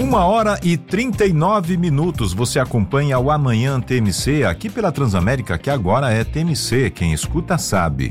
1h39. Você acompanha o Amanhã TMC aqui pela Transamérica, que agora é TMC. Quem escuta sabe.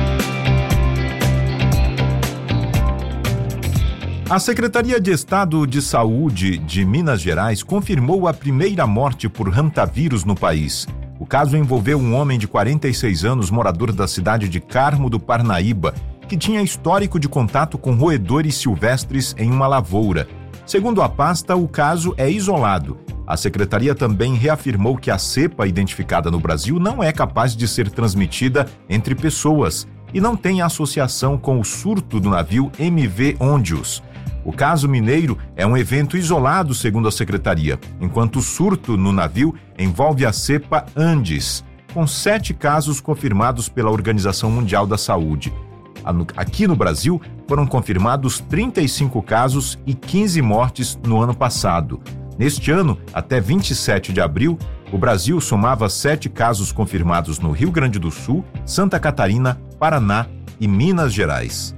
A Secretaria de Estado de Saúde de Minas Gerais confirmou a primeira morte por hantavírus no país. O caso envolveu um homem de 46 anos, morador da cidade de Carmo do Parnaíba, que tinha histórico de contato com roedores silvestres em uma lavoura. Segundo a pasta, o caso é isolado. A secretaria também reafirmou que a cepa identificada no Brasil não é capaz de ser transmitida entre pessoas e não tem associação com o surto do navio MV Ondius. O caso mineiro é um evento isolado, segundo a secretaria, enquanto o surto no navio envolve a cepa Andes, com 7 casos confirmados pela Organização Mundial da Saúde. Aqui no Brasil, foram confirmados 35 casos e 15 mortes no ano passado. Neste ano, até 27 de abril, o Brasil somava 7 casos confirmados no Rio Grande do Sul, Santa Catarina, Paraná e Minas Gerais.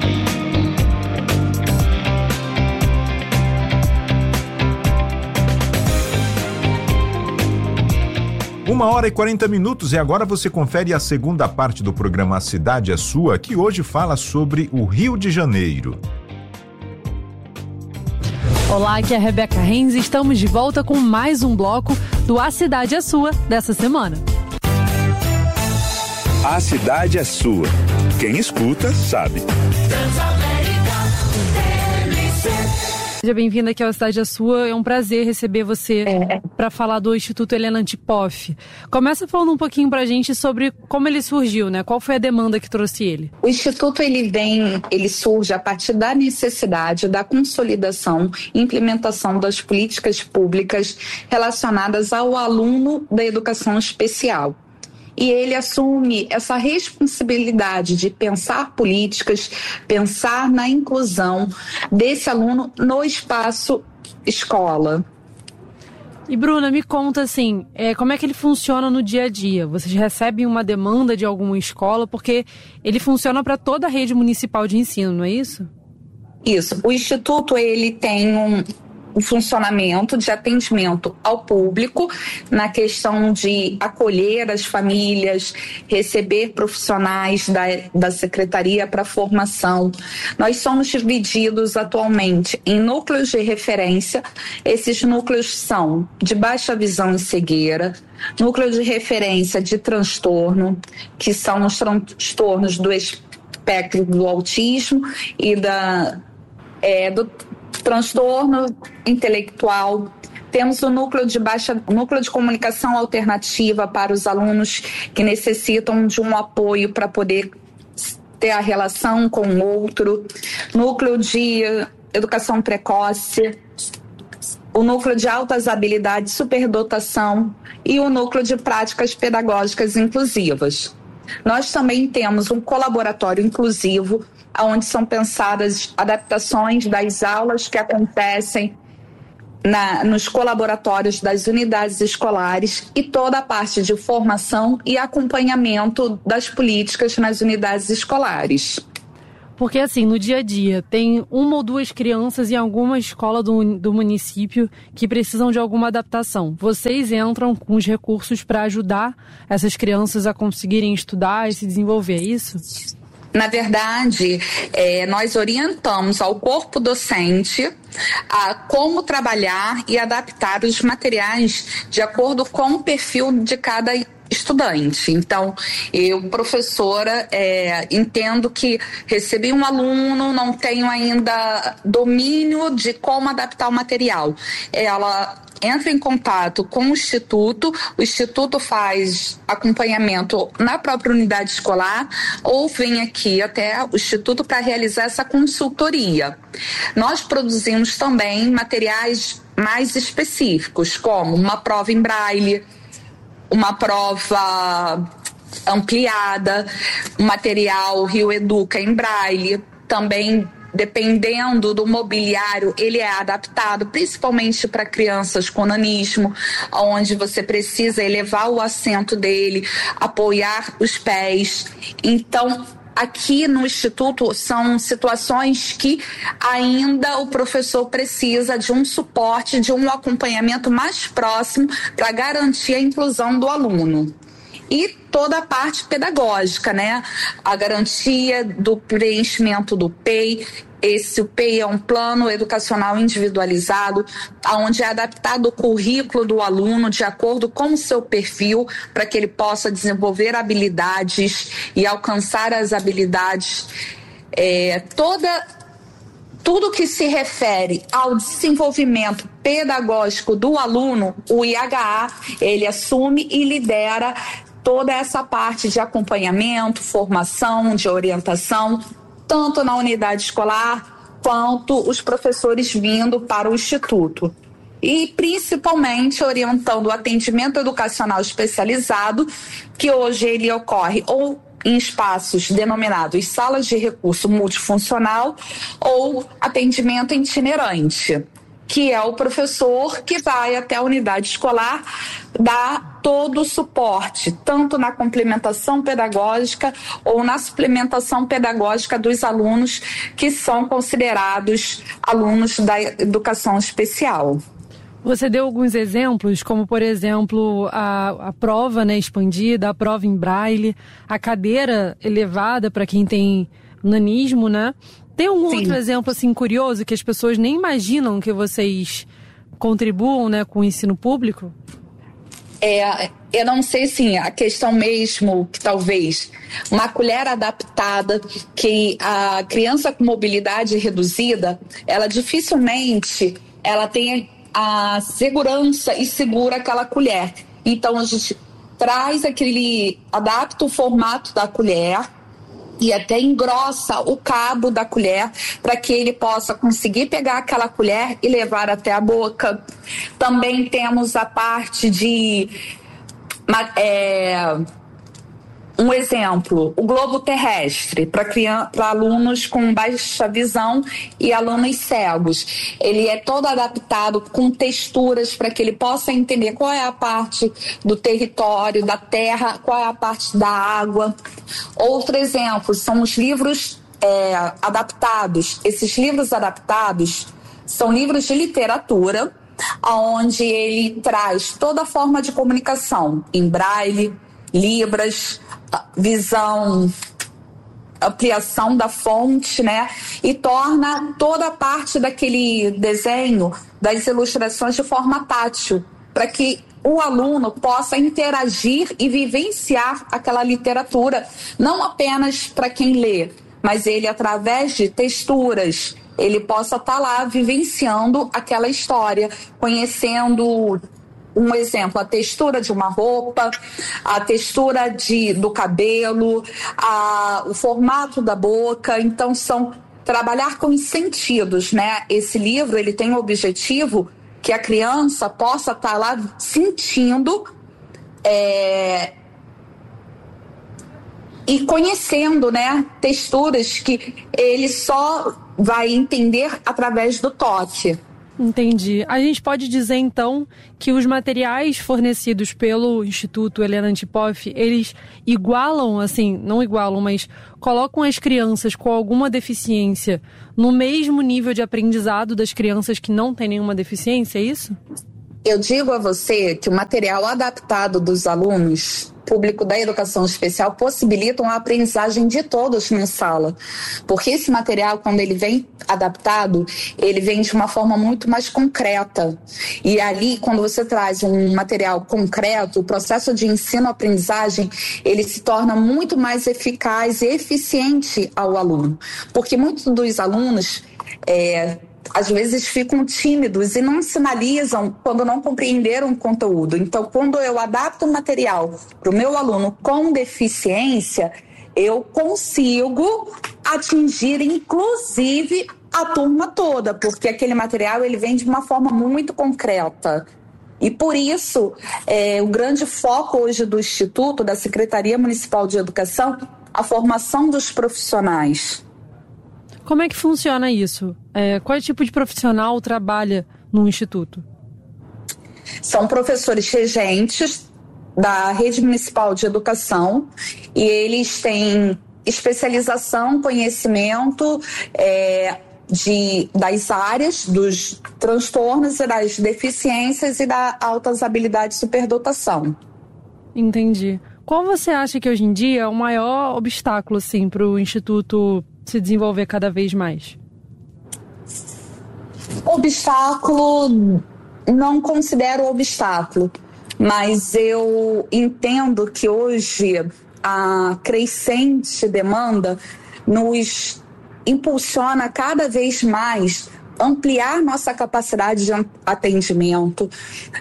1h40 e agora você confere a segunda parte do programa A Cidade é Sua, que hoje fala sobre o Rio de Janeiro. Olá, aqui é a Rebeca Renz e estamos de volta com mais um bloco do A Cidade é Sua dessa semana. A Cidade é Sua. Quem escuta, sabe. Seja bem-vinda aqui ao Cidade é Sua, é um prazer receber você para falar do Instituto Helena Antipoff. Começa falando um pouquinho pra gente sobre como ele surgiu, né? Qual foi a demanda que trouxe ele? O Instituto ele surge a partir da necessidade da consolidação e implementação das políticas públicas relacionadas ao aluno da educação especial. E ele assume essa responsabilidade de pensar políticas, pensar na inclusão desse aluno no espaço escola. E Bruna, me conta assim, como é que ele funciona no dia a dia? Vocês recebem uma demanda de alguma escola? Porque ele funciona para toda a rede municipal de ensino, não é isso? Isso. O Instituto ele tem um funcionamento de atendimento ao público na questão de acolher as famílias, receber profissionais da Secretaria para formação. Nós somos divididos atualmente em núcleos de referência. Esses núcleos são de baixa visão e cegueira, núcleo de referência de transtorno, que são os transtornos do espectro do autismo e do transtorno intelectual. Temos o núcleo de comunicação alternativa para os alunos que necessitam de um apoio para poder ter a relação com o outro, núcleo de educação precoce, o núcleo de altas habilidades, superdotação e o núcleo de práticas pedagógicas inclusivas. Nós também temos um colaboratório inclusivo, onde são pensadas adaptações das aulas que acontecem nos colaboratórios das unidades escolares e toda a parte de formação e acompanhamento das políticas nas unidades escolares. Porque assim, no dia a dia, tem 1 ou 2 crianças em alguma escola do município que precisam de alguma adaptação. Vocês entram com os recursos para ajudar essas crianças a conseguirem estudar e se desenvolver, é isso? Na verdade, nós orientamos ao corpo docente a como trabalhar e adaptar os materiais de acordo com o perfil de cada estudante. Então, eu, professora, entendo que recebi um aluno, não tenho ainda domínio de como adaptar o material. Ela entra em contato com o Instituto faz acompanhamento na própria unidade escolar ou vem aqui até o Instituto para realizar essa consultoria. Nós produzimos também materiais mais específicos, como uma prova em braille, uma prova ampliada, o material Rio Educa em braille, também dependendo do mobiliário, ele é adaptado principalmente para crianças com nanismo, onde você precisa elevar o assento dele, apoiar os pés. Então, aqui no Instituto são situações que ainda o professor precisa de um suporte, de um acompanhamento mais próximo para garantir a inclusão do aluno. E toda a parte pedagógica, né? A garantia do preenchimento do PEI. O PEI é um plano educacional individualizado, onde é adaptado o currículo do aluno de acordo com o seu perfil, para que ele possa desenvolver habilidades e alcançar as habilidades. Tudo que se refere ao desenvolvimento pedagógico do aluno, o IHA, ele assume e lidera toda essa parte de acompanhamento, formação, de orientação, tanto na unidade escolar quanto os professores vindo para o Instituto. E principalmente orientando o atendimento educacional especializado, que hoje ele ocorre ou em espaços denominados salas de recurso multifuncional ou atendimento itinerante, que é o professor que vai até a unidade escolar dar todo o suporte, tanto na complementação pedagógica ou na suplementação pedagógica dos alunos que são considerados alunos da educação especial. Você deu alguns exemplos, como, por exemplo, a prova, né, expandida, a prova em braille, a cadeira elevada para quem tem nanismo, né? Tem algum outro exemplo assim curioso que as pessoas nem imaginam que vocês contribuam, né, com o ensino público? Eu não sei, sim, a questão mesmo que talvez uma colher adaptada, que a criança com mobilidade reduzida, ela dificilmente ela tem a segurança e segura aquela colher. Então a gente adapta o formato da colher e até engrossa o cabo da colher para que ele possa conseguir pegar aquela colher e levar até a boca. Também temos a parte de um exemplo, o globo terrestre para alunos com baixa visão e alunos cegos. Ele é todo adaptado com texturas para que ele possa entender qual é a parte do território, da terra, qual é a parte da água. Outro exemplo são os livros adaptados. Esses livros adaptados são livros de literatura, onde ele traz toda a forma de comunicação em braille, libras, visão, ampliação da fonte, né? E torna toda a parte daquele desenho, das ilustrações de forma tátil, para que o aluno possa interagir e vivenciar aquela literatura, não apenas para quem lê, mas ele, através de texturas, ele possa estar lá vivenciando aquela história, conhecendo, um exemplo, a textura de uma roupa, a textura do cabelo, o formato da boca. Então, trabalhar com os sentidos, né? Esse livro, ele tem o objetivo que a criança possa estar lá sentindo e conhecendo, né, texturas que ele só vai entender através do toque. Entendi. A gente pode dizer, então, que os materiais fornecidos pelo Instituto Helena Antipoff, eles igualam, assim, não igualam, mas colocam as crianças com alguma deficiência no mesmo nível de aprendizado das crianças que não têm nenhuma deficiência, é isso? Eu digo a você que o material adaptado dos alunos público da educação especial possibilitam a aprendizagem de todos na sala, porque esse material, quando ele vem adaptado, ele vem de uma forma muito mais concreta, e ali, quando você traz um material concreto, o processo de ensino-aprendizagem, ele se torna muito mais eficaz e eficiente ao aluno, porque muitos dos alunos às vezes ficam tímidos e não sinalizam quando não compreenderam o conteúdo. Então, quando eu adapto o material para o meu aluno com deficiência, eu consigo atingir, inclusive, a turma toda, porque aquele material ele vem de uma forma muito concreta. E por isso, o grande foco hoje do Instituto, da Secretaria Municipal de Educação, a formação dos profissionais. Como é que funciona isso? Qual tipo de profissional trabalha no Instituto? São professores regentes da Rede Municipal de Educação e eles têm especialização, conhecimento das áreas, dos transtornos e das deficiências e da altas habilidades de superdotação. Entendi. Qual você acha que hoje em dia é o maior obstáculo assim, para o Instituto se desenvolver cada vez mais? Obstáculo, não considero obstáculo, mas eu entendo que hoje a crescente demanda nos impulsiona cada vez mais ampliar nossa capacidade de atendimento,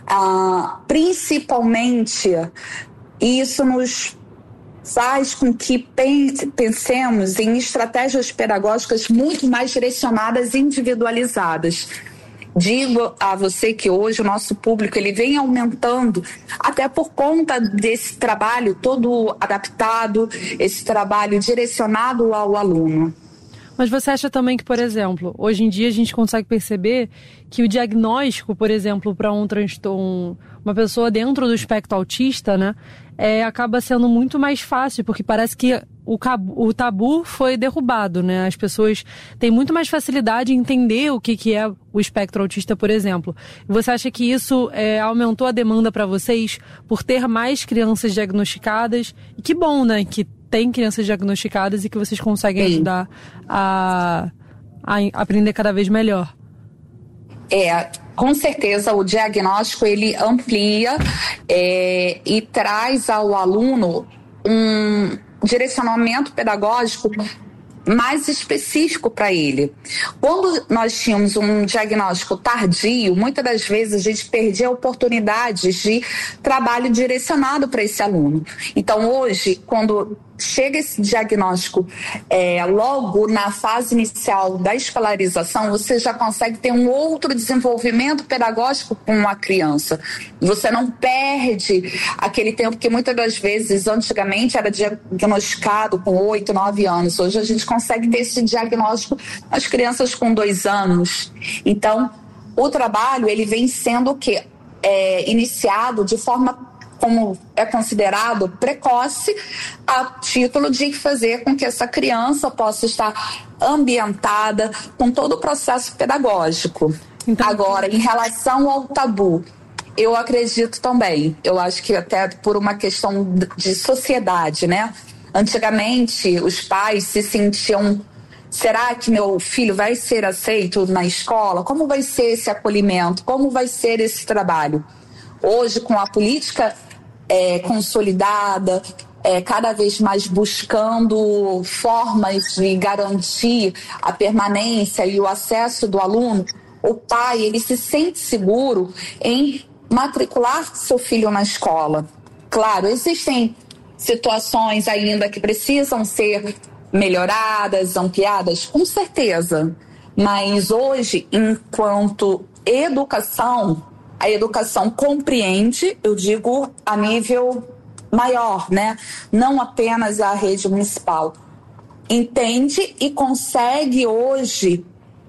principalmente isso nos faz com que pensemos em estratégias pedagógicas muito mais direcionadas e individualizadas. Digo a você que hoje o nosso público ele vem aumentando até por conta desse trabalho todo adaptado, esse trabalho direcionado ao aluno. Mas você acha também que, por exemplo, hoje em dia a gente consegue perceber que o diagnóstico, por exemplo, para um transtorno, uma pessoa dentro do espectro autista, né, acaba sendo muito mais fácil, porque parece que o tabu foi derrubado, né? As pessoas têm muito mais facilidade em entender o que é o espectro autista, por exemplo. Você acha que isso aumentou a demanda para vocês por ter mais crianças diagnosticadas? E que bom, né? Que tem crianças diagnosticadas e que vocês conseguem ajudar a aprender cada vez melhor. Com certeza o diagnóstico ele amplia e traz ao aluno um direcionamento pedagógico mais específico para ele. Quando nós tínhamos um diagnóstico tardio, muitas das vezes a gente perdia oportunidades de trabalho direcionado para esse aluno. Então hoje, quando chega esse diagnóstico logo na fase inicial da escolarização, você já consegue ter um outro desenvolvimento pedagógico com a criança. Você não perde aquele tempo que muitas das vezes, antigamente, era diagnosticado com 8, 9 anos. Hoje a gente consegue ter esse diagnóstico nas crianças com 2 anos. Então, o trabalho ele vem sendo iniciado de forma como é considerado precoce, a título de fazer com que essa criança possa estar ambientada com todo o processo pedagógico. Então, agora, em relação ao tabu, eu acredito também, eu acho que até por uma questão de sociedade, né? Antigamente, os pais se sentiam: será que meu filho vai ser aceito na escola? Como vai ser esse acolhimento? Como vai ser esse trabalho? Hoje, com a política consolidada, cada vez mais buscando formas de garantir a permanência e o acesso do aluno, o pai ele se sente seguro em matricular seu filho na escola. Claro, existem situações ainda que precisam ser melhoradas, ampliadas, com certeza. Mas hoje, enquanto educação, a educação compreende, eu digo, a nível maior, né? Não apenas a rede municipal. Entende e consegue hoje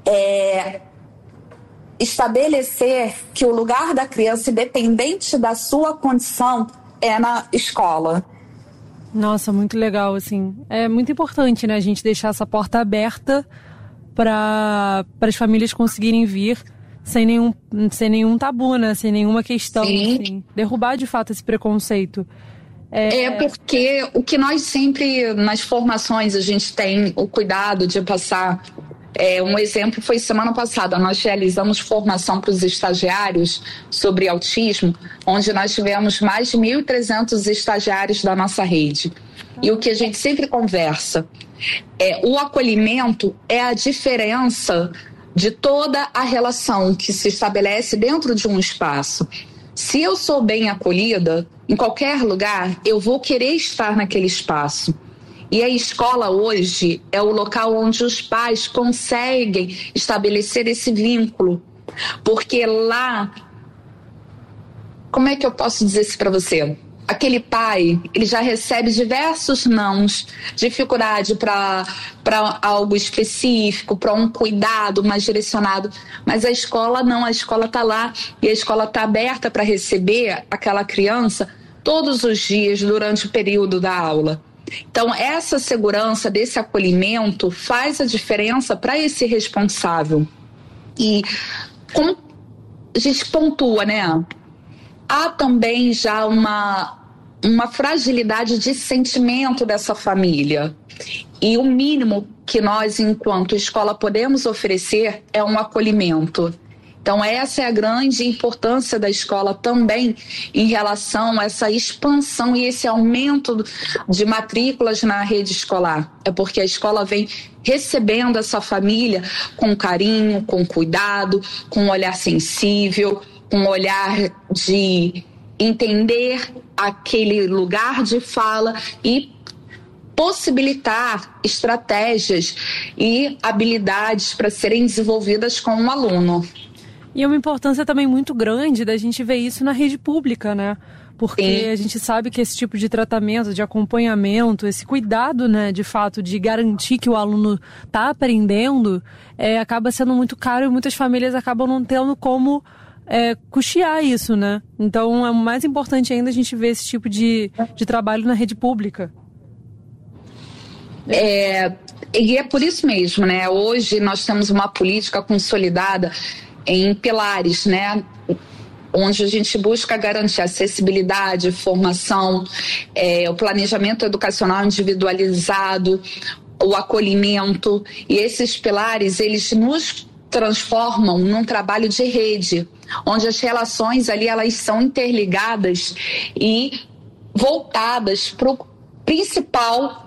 estabelecer que o lugar da criança, independente da sua condição, é na escola. Nossa, muito legal, assim. É muito importante, né, a gente deixar essa porta aberta para as famílias conseguirem vir sem nenhum tabu, né? Sem nenhuma questão, assim. Derrubar, de fato, esse preconceito. Porque o que nós sempre, nas formações, a gente tem o cuidado de passar. Um exemplo foi semana passada, nós realizamos formação para os estagiários sobre autismo, onde nós tivemos mais de 1.300 estagiários da nossa rede. E o que a gente sempre conversa o acolhimento é a diferença de toda a relação que se estabelece dentro de um espaço. Se eu sou bem acolhida, em qualquer lugar, eu vou querer estar naquele espaço. E a escola hoje é o local onde os pais conseguem estabelecer esse vínculo. Porque lá, como é que eu posso dizer isso para você? Aquele pai, ele já recebe diversos nãos, dificuldade para algo específico, para um cuidado mais direcionado. Mas a escola não, a escola está lá e a escola está aberta para receber aquela criança todos os dias durante o período da aula. Então, essa segurança desse acolhimento faz a diferença para esse responsável. E como a gente pontua, né? Há também já uma fragilidade de sentimento dessa família. E o mínimo que nós, enquanto escola, podemos oferecer é um acolhimento. Então, essa é a grande importância da escola também em relação a essa expansão e esse aumento de matrículas na rede escolar. É porque a escola vem recebendo essa família com carinho, com cuidado, com um olhar sensível, com um olhar de entender aquele lugar de fala e possibilitar estratégias e habilidades para serem desenvolvidas com o aluno. E é uma importância também muito grande da gente ver isso na rede pública, né? Porque Sim. A gente sabe que esse tipo de tratamento, de acompanhamento, esse cuidado, né, de fato, de garantir que o aluno está aprendendo, acaba sendo muito caro e muitas famílias acabam não tendo como custear isso, né? Então é mais importante ainda a gente ver esse tipo de trabalho na rede pública. E é por isso mesmo, né? Hoje nós temos uma política consolidada em pilares, né? Onde a gente busca garantir acessibilidade, formação, o planejamento educacional individualizado, o acolhimento. E esses pilares, eles nos transformam num trabalho de rede, onde as relações ali, elas são interligadas e voltadas para o principal,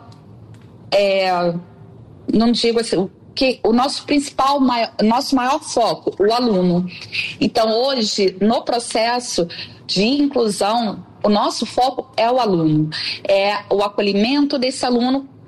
não digo assim, que o nosso nosso maior foco, o aluno. Então, hoje, no processo de inclusão, o nosso foco é o aluno, é o acolhimento desse aluno